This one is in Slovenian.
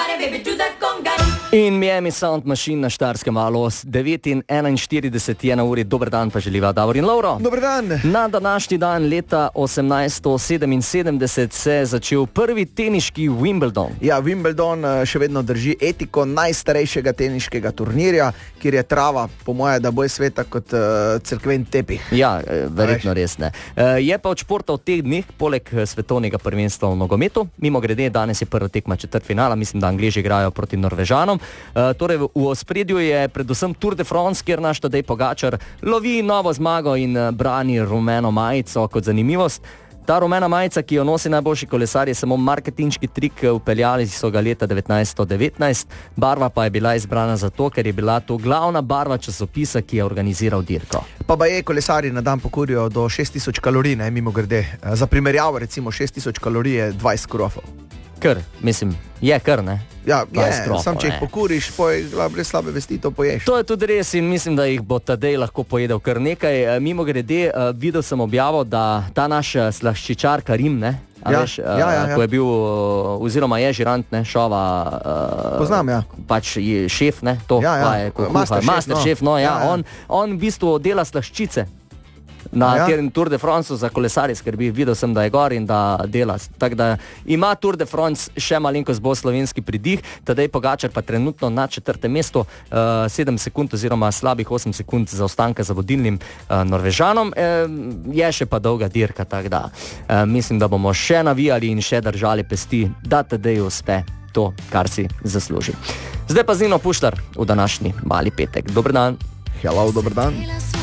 In Miami Sound Machine na Štajerskem valu 9:41 je na uri. Dober dan pa želiva Davor in Lovro. Dober dan. Na današnji dan leta 1877 se je začel prvi teniški Wimbledon. Ja, Wimbledon še vedno drži etiko najstarejšega teniškega turnirja, kjer je trava, po moje, da bolj sveta kot cerkven tepih. Ja, verjetno res ne. Je pa od športa v teh dneh, poleg svetovnega prvenstva v nogometu, mimo grede, danes je prva tekma četrtfinala, mislim, da Angleži igrajo proti Norvežanom. Torej v ospredju je predvsem Tour de France, kjer naš Tadej Pogačar lovi novo zmago in brani rumeno majico kot zanimivost. Ta rumena majica, ki jo nosi najboljši kolesar, je samo marketinški trik, upeljali so ga leta 1919. Barva pa je bila izbrana zato, ker je bila to glavna barva časopisa, ki je organiziral dirko. Pa baje kolesarji na dan pokurijo do 6000 kalorij, ne, mimo grede. Za primerjavo, recimo 6000 kalorij je 20 krofov. Kar, mislim, je kar, ne? Ja, je, krofov, sam če jih pokuriš, brez slabe vesti to poješ. To je tudi res in mislim, da jih bo Tadej lahko pojedel kar nekaj. Mimo grede, videl sem objavo, da ta naš slaščičar Karim, ne? Veš, ko je bil, oziroma je žirant, ne, šova, poznam, ja. Pač je šef, ne, to, Masterchef, on v bistvu dela slaščice. Na tem Tour de France za kolesarje skrbi, videl sem, da je gor in da dela. Tako da ima Tour de France še malenkost bolj slovenski pridih, Tadej Pogačar pa trenutno na 4. mestu, 7 sekund oziroma slabih 8 sekund zaostanka za vodilnim Norvežanom. Je še pa dolga dirka, tako da mislim, da bomo še navijali in še držali pesti, da Tadej uspe to, kar si zasluži. Zdaj pa Zino Puštar v današnji mali petek. Dober dan. Hello, dober dan.